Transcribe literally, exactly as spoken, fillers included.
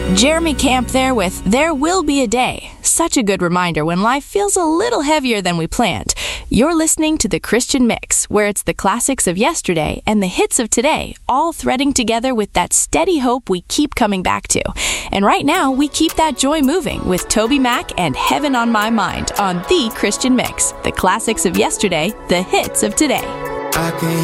Jeremy Camp there with There Will Be a Day. Such a good reminder when life feels a little heavier than we planned. You're listening to The Christian Mix, where it's the classics of yesterday and the hits of today, all threading together with that steady hope we keep coming back to. And right now, we keep that joy moving with Toby Mac and Heaven on My Mind on The Christian Mix, the classics of yesterday, the hits of today. I can